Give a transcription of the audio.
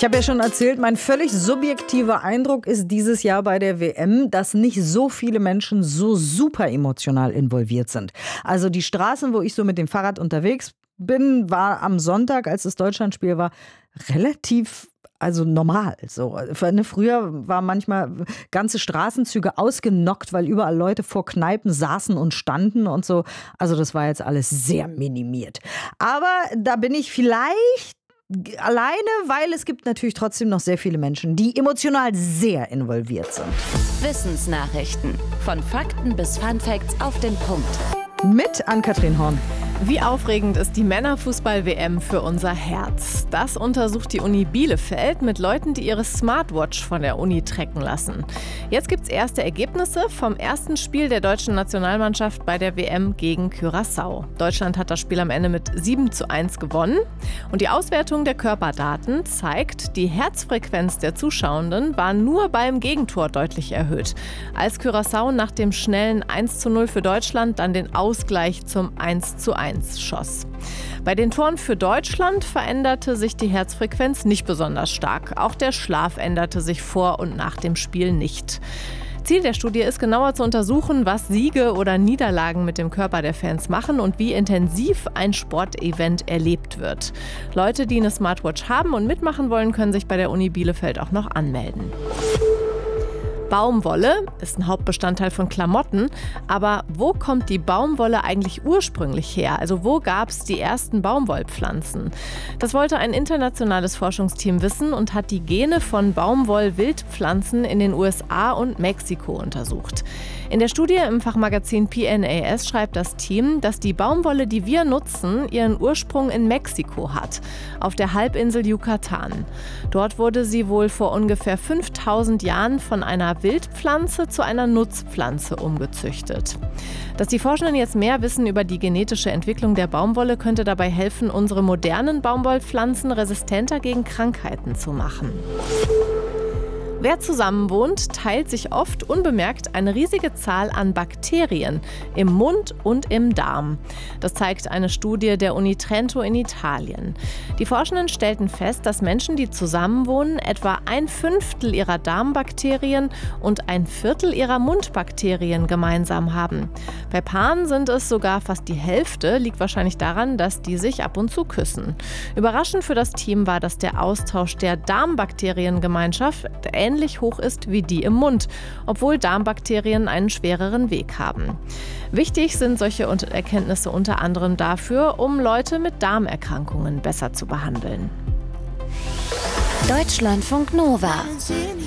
Ich habe ja schon erzählt, mein völlig subjektiver Eindruck ist dieses Jahr bei der WM, dass nicht so viele Menschen so super emotional involviert sind. Also die Straßen, wo ich so mit dem Fahrrad unterwegs bin, war am Sonntag, als das Deutschlandspiel war, relativ normal. So. Früher waren manchmal ganze Straßenzüge ausgenockt, weil überall Leute vor Kneipen saßen und standen und so. Also das war jetzt alles sehr minimiert. Aber da bin ich vielleicht alleine, weil es gibt natürlich trotzdem noch sehr viele Menschen, die emotional sehr involviert sind. Wissensnachrichten. Von Fakten bis Funfacts auf den Punkt. Mit Ann-Kathrin Horn. Wie aufregend ist die Männerfußball-WM für unser Herz? Das untersucht die Uni Bielefeld mit Leuten, die ihre Smartwatch von der Uni tracken lassen. Jetzt gibt's erste Ergebnisse vom ersten Spiel der deutschen Nationalmannschaft bei der WM gegen Curaçao. Deutschland hat das Spiel am Ende mit 7:1 gewonnen. Und die Auswertung der Körperdaten zeigt, die Herzfrequenz der Zuschauenden war nur beim Gegentor deutlich erhöht. Als Curaçao nach dem schnellen 1:0 für Deutschland dann den Ausgleich zum 1:1 schoss. Bei den Toren für Deutschland veränderte sich die Herzfrequenz nicht besonders stark. Auch der Schlaf änderte sich vor und nach dem Spiel nicht. Ziel der Studie ist, genauer zu untersuchen, was Siege oder Niederlagen mit dem Körper der Fans machen und wie intensiv ein Sportevent erlebt wird. Leute, die eine Smartwatch haben und mitmachen wollen, können sich bei der Uni Bielefeld auch noch anmelden. Baumwolle ist ein Hauptbestandteil von Klamotten, aber wo kommt die Baumwolle eigentlich ursprünglich her? Also wo gab es die ersten Baumwollpflanzen? Das wollte ein internationales Forschungsteam wissen und hat die Gene von Baumwoll-Wildpflanzen in den USA und Mexiko untersucht. In der Studie im Fachmagazin PNAS schreibt das Team, dass die Baumwolle, die wir nutzen, ihren Ursprung in Mexiko hat, auf der Halbinsel Yucatan. Dort wurde sie wohl vor ungefähr 5000 Jahren von einer Wildpflanze zu einer Nutzpflanze umgezüchtet. Dass die Forschenden jetzt mehr wissen über die genetische Entwicklung der Baumwolle, könnte dabei helfen, unsere modernen Baumwollpflanzen resistenter gegen Krankheiten zu machen. Wer zusammenwohnt, teilt sich oft unbemerkt eine riesige Zahl an Bakterien im Mund und im Darm. Das zeigt eine Studie der Uni Trento in Italien. Die Forschenden stellten fest, dass Menschen, die zusammenwohnen, etwa 1/5 ihrer Darmbakterien und 1/4 ihrer Mundbakterien gemeinsam haben. Bei Paaren sind es sogar fast die Hälfte, liegt wahrscheinlich daran, dass die sich ab und zu küssen. Überraschend für das Team war, dass der Austausch der Darmbakteriengemeinschaft ähnlich hoch ist wie die im Mund, obwohl Darmbakterien einen schwereren Weg haben. Wichtig sind solche Erkenntnisse unter anderem dafür, um Leute mit Darmerkrankungen besser zu behandeln. Deutschlandfunk Nova.